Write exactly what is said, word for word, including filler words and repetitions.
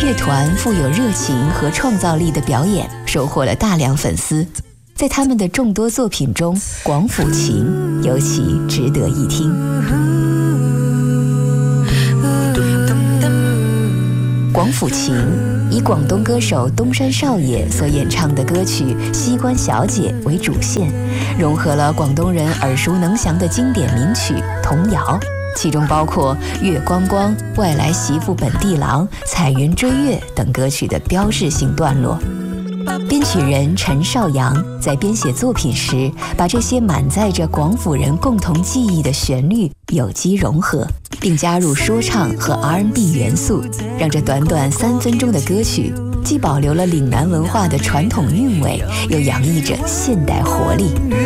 乐团富有热情和创造力的表演收获了大量粉丝。在他们的众多作品中，广府琴尤其值得一听。广府琴以广东歌手东山少爷所演唱的歌曲《西关小姐》为主线，融合了广东人耳熟能详的经典名曲童谣，其中包括《月光光》《外来媳妇本地郎》《彩云追月》等歌曲的标志性段落。编曲人陈少阳在编写作品时，把这些满载着广府人共同记忆的旋律有机融合，并加入说唱和 R and B 元素，让这短短三分钟的歌曲既保留了岭南文化的传统韵味，又洋溢着现代活力。